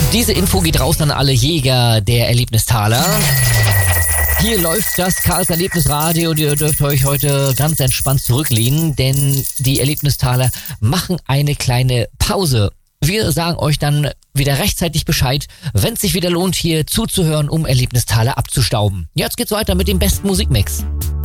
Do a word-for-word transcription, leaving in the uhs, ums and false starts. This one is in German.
Diese Info geht raus an alle Jäger der Erlebnistaler. Hier läuft das Karls Erlebnisradio und ihr dürft euch heute ganz entspannt zurücklehnen, denn die Erlebnistaler machen eine kleine Pause. Wir sagen euch dann wieder rechtzeitig Bescheid, wenn es sich wieder lohnt, hier zuzuhören, um Erlebnistaler abzustauben. Jetzt geht's weiter mit dem besten Musikmix.